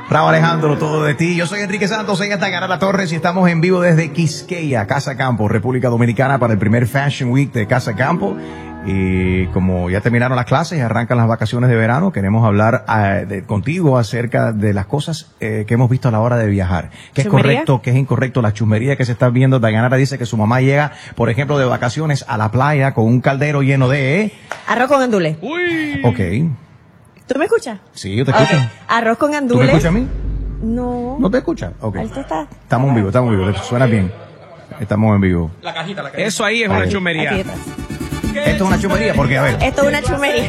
Raúl Alejandro, todo de ti. Yo soy Enrique Santos, ella está Dayanara Torres y estamos en vivo desde Quisqueya, Casa Campo, República Dominicana, para el primer Fashion Week de Casa Campo. Y como ya terminaron las clases y arrancan las vacaciones de verano, queremos hablar contigo acerca de las cosas que hemos visto a la hora de viajar. ¿Qué es correcto, qué es incorrecto? La chusmería que se está viendo. Dayanara dice que su mamá llega, por ejemplo, de vacaciones a la playa con un caldero lleno de... arroz con gandules. Uy. Ok. ¿Tú me escuchas? Sí, yo te escucho. Okay. Arroz con gandules. ¿Tú me escuchas a mí? No. ¿No te escuchas? Ok. Estamos en vivo. Suena bien. Estamos en vivo. La cajita. Eso ahí es una chusmería. Esto es una chumería, porque a ver. Esto es una chumería.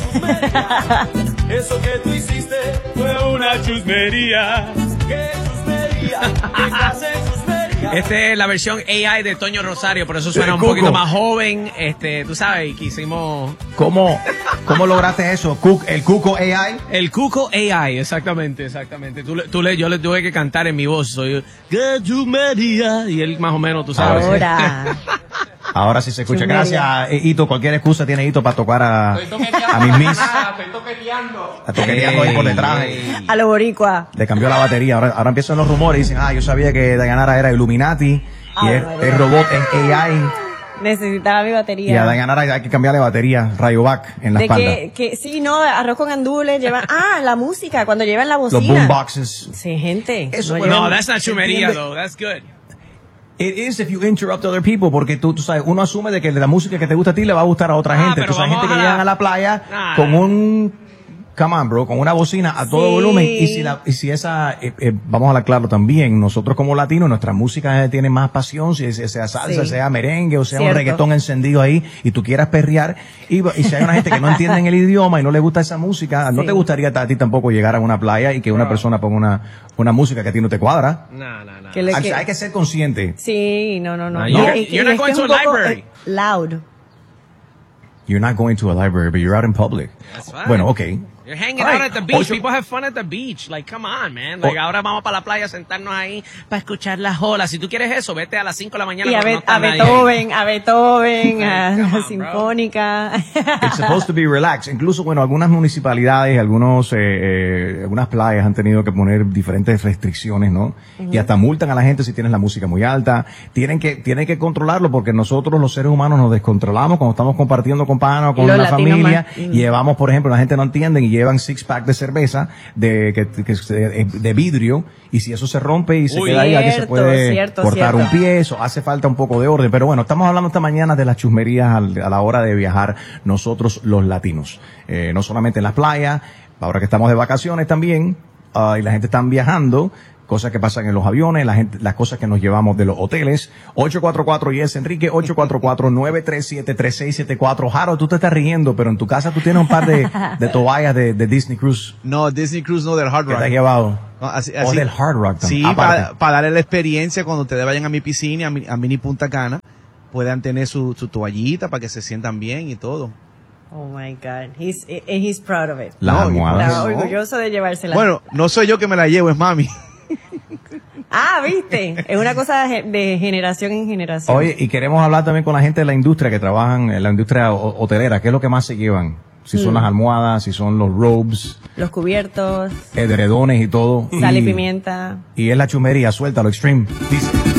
Eso que tú hiciste fue una chusmería. ¿Qué chusmería? ¿Qué clase de chusmería? Esta es la versión AI de Toño Rosario, por eso suena un poquito más joven. Tú sabes, quisimos... ¿Cómo lograste eso? ¿El Cuco AI? El Cuco AI, exactamente. Yo le tuve que cantar en mi voz. Soy ¿qué chusmería? Y él más o menos, tú sabes. Ahora sí se escucha. Gracias, Hito. Cualquier excusa tiene Hito para tocar a mis Miss. Estoy toqueteando. Está toqueteando ahí por detrás. A lo boricua. Le cambió la batería. Ahora empiezan los rumores. Dicen, yo sabía que Dayanara era Illuminati. Y el robot es AI. Necesitaba mi batería. Y a Dayanara hay que cambiarle batería, Rayovac, en la espalda. Sí, no, arroz con gandules, llevan... la música, cuando llevan la bocina. Los boomboxes. Sí, gente. Eso, no, that's not chumería, though. That's good. It is if you interrupt other people, porque tú sabes, uno asume de que la música que te gusta a ti le va a gustar a otra gente. Entonces hay gente que llegan a la playa con un... Come on, bro, con una bocina a todo volumen. Y si esa, vamos a hablarlo también, nosotros como latinos, nuestra música tiene más pasión, si sea salsa, sea merengue, o sea un reggaetón encendido ahí, y tú quieras perrear, y si hay una gente que no entiende el idioma y no le gusta esa música, ¿no te gustaría a ti tampoco llegar a una playa y que una persona ponga una música que a ti no te cuadra? No. Hay que ser consciente. Sí, no. You're not going to a library. Loud. You're not going to a library, but you're out in public. That's right. Bueno, okay. You're hanging out at the beach. People have fun at the beach. Like, come on, man. Like, ahora vamos para la playa a sentarnos ahí para escuchar las olas. Si tú quieres eso, vete a las 5 de la mañana. Y a Beethoven, a la Sinfónica. It's supposed to be relaxed. Incluso, algunas municipalidades, algunas playas han tenido que poner diferentes restricciones, ¿no? Y hasta multan a la gente si tienes la música muy alta. Tienen que controlarlo porque nosotros los seres humanos nos descontrolamos cuando estamos compartiendo con panas o con una familia. Llevamos, por ejemplo, la gente no entiende y llevan 6-pack de cerveza de vidrio, y si eso se rompe y se queda ahí, aquí se puede cortar un pie. Eso hace falta un poco de orden. Pero bueno, estamos hablando esta mañana de las chusmerías a la hora de viajar nosotros los latinos. No solamente en las playas, ahora que estamos de vacaciones también, y la gente está viajando, cosas que pasan en los aviones, las cosas que nos llevamos de los hoteles. 844 yes Enrique, 844-937-3674. Jaro, tú te estás riendo, pero en tu casa tú tienes un par de toallas de Disney Cruise. No, Disney Cruise no, del Hard Rock. ¿Qué te has llevado? No, así, o del Hard Rock también. Sí, para darle la experiencia cuando ustedes vayan a mi piscina, a Mini Punta Cana, puedan tener su toallita para que se sientan bien y todo. Oh my God, he's proud of it. Las almohadas. Está orgulloso de llevársela. Bueno, no soy yo que me la llevo, es mami. ¿Viste? Es una cosa de generación en generación. Oye, y queremos hablar también con la gente de la industria que trabajan en la industria hotelera. ¿Qué es lo que más se llevan? Si son las almohadas, si son los robes, los cubiertos, edredones y todo. Sal y pimienta. Y es la chumería, suéltalo, Extreme. Dice.